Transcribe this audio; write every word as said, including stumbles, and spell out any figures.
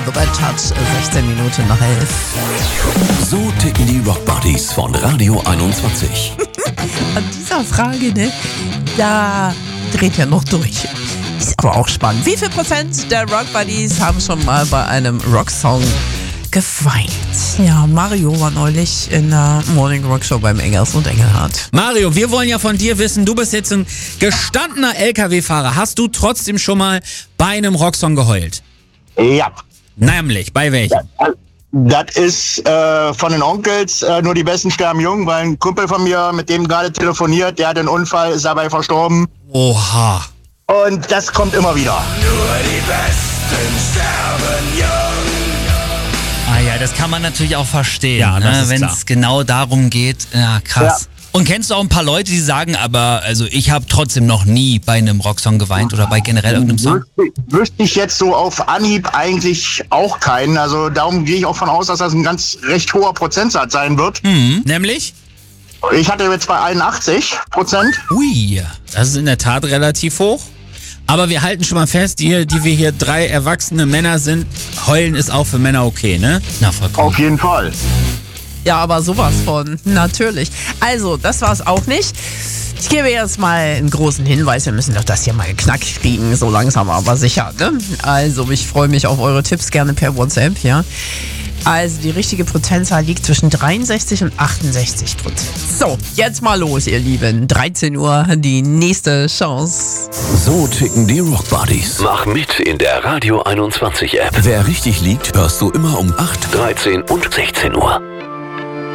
The Bad Touch, sechzehn Minuten nach elf. So ticken die Rockbuddies von Radio einundzwanzig. An dieser Frage, ne, da dreht er noch durch. Ist aber auch spannend. Wie viel Prozent der Rockbuddies haben schon mal bei einem Rocksong geweint? Ja, Mario war neulich in der Morning Rock Show beim Engels und Engelhardt. Mario, wir wollen ja von dir wissen, du bist jetzt ein gestandener L K W-Fahrer. Hast du trotzdem schon mal bei einem Rocksong geheult? Ja. Nämlich, bei welchem? Das ist äh, von den Onkels äh, Nur die Besten sterben jung, weil ein Kumpel von mir, mit dem gerade telefoniert, der hat einen Unfall, ist dabei verstorben. Oha. Und das kommt immer wieder. Nur die Besten sterben jung. Ah ja, das kann man natürlich auch verstehen, Ja, das ne? ist Wenn klar. es genau darum geht. Ja, krass. Ja. Und kennst du auch ein paar Leute, die sagen, aber also ich habe trotzdem noch nie bei einem Rocksong geweint oder bei generell irgendeinem Song? Wüsste, wüsste ich jetzt so auf Anhieb eigentlich auch keinen. Also darum gehe ich auch von aus, dass das ein ganz recht hoher Prozentsatz sein wird. Mhm. Nämlich? Ich hatte jetzt bei einundachtzig Prozent. Ui, das ist in der Tat relativ hoch. Aber wir halten schon mal fest, die, die wir hier drei erwachsene Männer sind, heulen ist auch für Männer okay, ne? Na, vollkommen. Auf jeden Fall. Ja, aber sowas von. Natürlich. Also, das war's auch nicht. Ich gebe jetzt mal einen großen Hinweis. Wir müssen doch das hier mal geknackt kriegen. So langsam aber sicher, ne? Also, ich freue mich auf eure Tipps gerne per WhatsApp, ja? Also, die richtige Prozentzahl liegt zwischen dreiundsechzig und achtundsechzig Prozent. So, jetzt mal los, ihr Lieben. dreizehn Uhr, die nächste Chance. So ticken die Rockbuddies. Mach mit in der Radio einundzwanzig App. Wer richtig liegt, hörst du immer um acht, dreizehn und sechzehn Uhr.